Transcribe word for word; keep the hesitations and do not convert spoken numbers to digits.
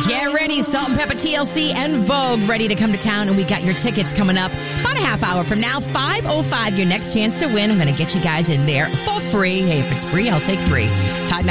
Get ready, Salt and Pepper T L C and Vogue ready to come to town, and we got your tickets coming up about a half hour from now, five oh five, your next chance to win. I'm going to get you guys in there for free. Hey, if it's free, I'll take three. It's Hot